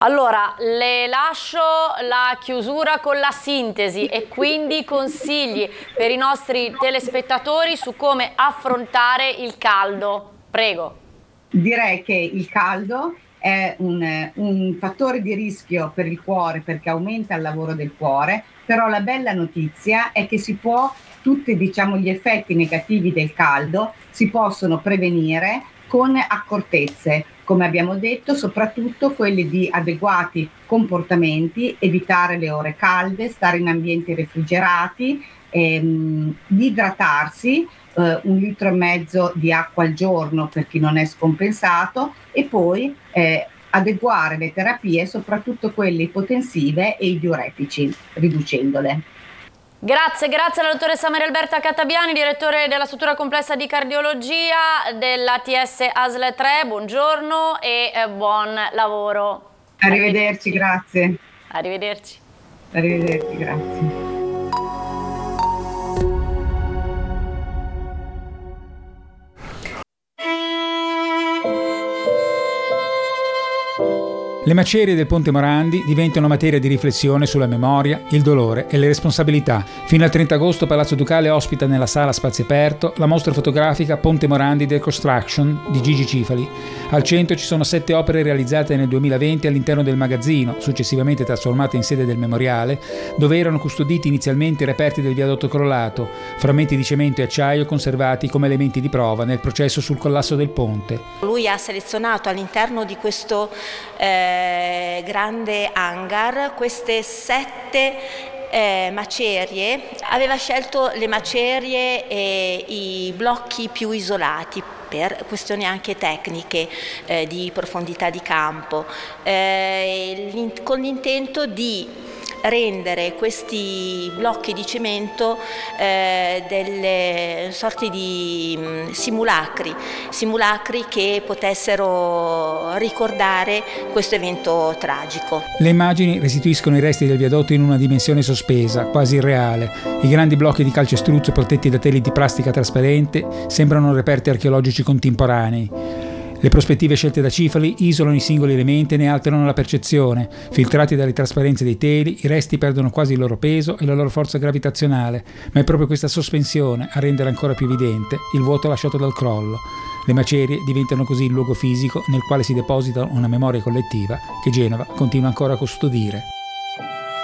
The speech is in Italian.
Allora, le lascio la chiusura con la sintesi e quindi consigli per i nostri telespettatori su come affrontare il caldo. Prego. Direi che il caldo è un fattore di rischio per il cuore perché aumenta il lavoro del cuore, però la bella notizia è che tutti gli effetti negativi del caldo si possono prevenire con accortezze, come abbiamo detto, soprattutto quelli di adeguati comportamenti, evitare le ore calde, stare in ambienti refrigerati, idratarsi, 1,5 litri di acqua al giorno per chi non è scompensato e poi adeguare le terapie, soprattutto quelle ipotensive e i diuretici, riducendole. Grazie alla dottoressa Maria Alberta Catabiani, direttore della struttura complessa di cardiologia dell'ATS ASL 3. Buongiorno e buon lavoro. Arrivederci, grazie. Arrivederci. Arrivederci, grazie. Le macerie del Ponte Morandi diventano materia di riflessione sulla memoria, il dolore e le responsabilità. Fino al 30 agosto Palazzo Ducale ospita nella sala Spazio Aperto la mostra fotografica Ponte Morandi Deconstruction di Gigi Cifali. Al centro ci sono 7 opere realizzate nel 2020 all'interno del magazzino, successivamente trasformate in sede del memoriale, dove erano custoditi inizialmente i reperti del viadotto crollato, frammenti di cemento e acciaio conservati come elementi di prova nel processo sul collasso del ponte. Lui ha selezionato all'interno di questo grande hangar queste 7 macerie, aveva scelto le macerie e i blocchi più isolati per questioni anche tecniche di profondità di campo, con l'intento di rendere questi blocchi di cemento delle sorti di simulacri che potessero ricordare questo evento tragico. Le immagini restituiscono i resti del viadotto in una dimensione sospesa, quasi irreale. I grandi blocchi di calcestruzzo protetti da teli di plastica trasparente sembrano reperti archeologici contemporanei. Le prospettive scelte da Cifali isolano i singoli elementi e ne alterano la percezione. Filtrati dalle trasparenze dei teli, i resti perdono quasi il loro peso e la loro forza gravitazionale, ma è proprio questa sospensione a rendere ancora più evidente il vuoto lasciato dal crollo. Le macerie diventano così il luogo fisico nel quale si deposita una memoria collettiva che Genova continua ancora a custodire.